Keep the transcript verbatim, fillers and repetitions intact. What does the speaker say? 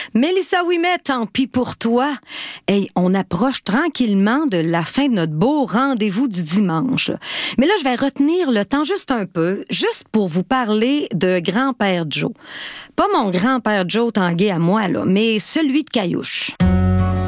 Mélissa Ouimet, tant pis pour toi. Hey, on approche tranquillement de la fin de notre beau rendez-vous du dimanche. Mais là, je vais retenir le temps juste un peu, juste pour vous parler de grand-père Joe. Pas mon grand-père Joe Tanguay à moi, là, mais celui de Caillouche.